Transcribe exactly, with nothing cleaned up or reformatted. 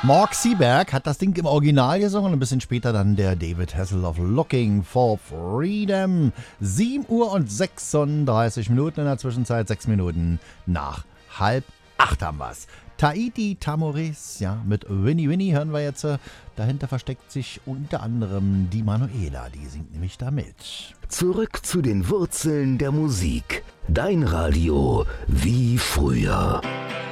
Mark Seeberg hat das Ding im Original gesungen und ein bisschen später dann der David Hasselhoff, Looking for Freedom. sieben Uhr und sechsunddreißig Minuten in der Zwischenzeit, sechs Minuten nach halb acht haben wir's. Tahiti Tamores, ja, mit Winnie Winnie hören wir jetzt. Dahinter versteckt sich unter anderem die Manuela, die singt nämlich da mit. Zurück zu den Wurzeln der Musik. Dein Radio wie früher.